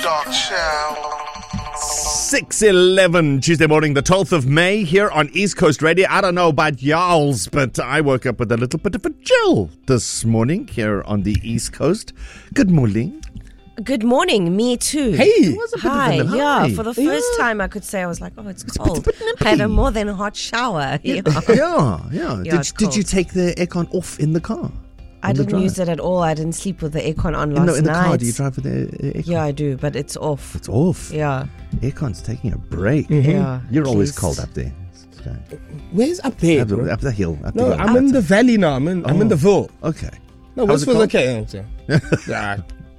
Dog Show. 6:11 Tuesday morning, the 12th of May, here on East Coast Radio. I don't know about y'all's, but I woke up with a little bit of a chill this morning here on the East Coast. Good morning. Good morning, me too. Hey. Hi, yeah. For the first time, I could say I was like, oh, it's cold. I had a more than hot shower. Yeah. Did you take the aircon off in the car? I didn't use it at all. I didn't sleep with the aircon on last night. In the car, do you drive with the aircon? Yeah, I do, but it's off. It's off? Yeah. Aircon's taking a break. Mm-hmm. Yeah. You're always cold up there. Where's up there? Up the hill. No, I'm in the valley now. I'm in the Ville. Okay. No, Westfield's okay. Yeah.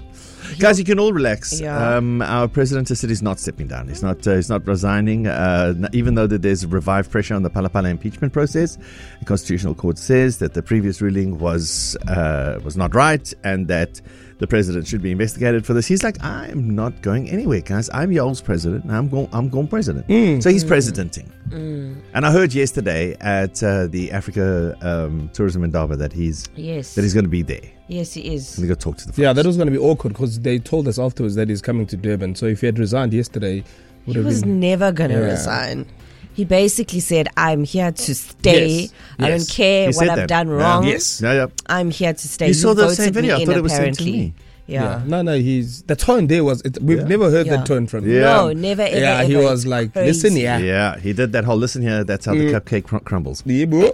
Guys, you can all relax. Yeah. Our president has said he's not stepping down. He's not resigning, even though that there's revived pressure on the Phala impeachment process. The Constitutional Court says that the previous ruling was not right and that the president should be investigated for this. He's like, I'm not going anywhere, guys. I'm y'all's president. I'm going president. So he's presidenting. And I heard yesterday at the Africa Tourism Indaba that he's going to be there. Yes, he is. Let me go talk to the folks. Yeah, that was going to be awkward because they told us afterwards that he's coming to Durban. So if he had resigned yesterday, he was never going to resign. He basically said, I'm here to stay. Yes. I don't care what I've done wrong. Yes. Yeah. I'm here to stay. You saw the same video. I thought it was sent to me. Yeah. No, the tone there was, we've never heard that tone from him. Yeah. No, never, ever, Yeah, ever. he was like, Crazy. listen, Yeah, he did that whole listen here, that's how the cupcake crumbles. Yeah, bro.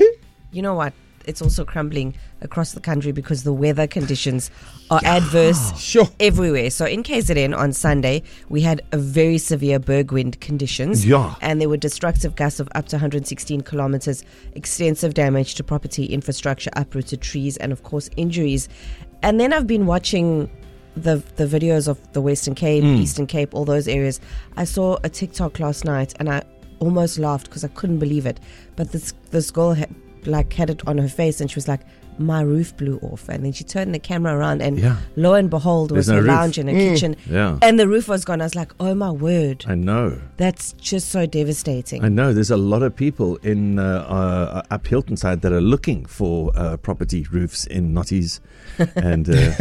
You know what? It's also crumbling across the country because the weather conditions are adverse everywhere. So in KZN on Sunday, we had a very severe bergwind conditions. Yeah. And there were destructive gusts of up to 116 kilometers, extensive damage to property, infrastructure, uprooted trees, and of course injuries. And then I've been watching the videos of the Western Cape, Eastern Cape, all those areas. I saw a TikTok last night and I almost laughed because I couldn't believe it. But this girl had it on her face and she was like, my roof blew off. And then she turned the camera around and lo and behold was a lounge in a kitchen and the roof was gone. I was like, oh my word. I know. That's just so devastating. I know. There's a lot of people in up Hilton side that are looking for property roofs in Notties and